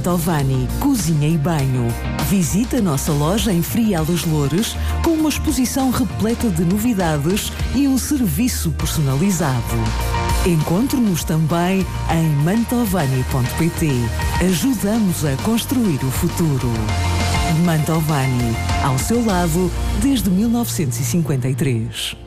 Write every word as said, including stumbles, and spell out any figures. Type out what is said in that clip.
Mantovani Cozinha e Banho. Visite a nossa loja em Frial dos Loures com uma exposição repleta de novidades e um serviço personalizado. Encontre-nos também em mantovani ponto pt. Ajudamos a construir o futuro. Mantovani, ao seu lado desde mil novecentos e cinquenta e três.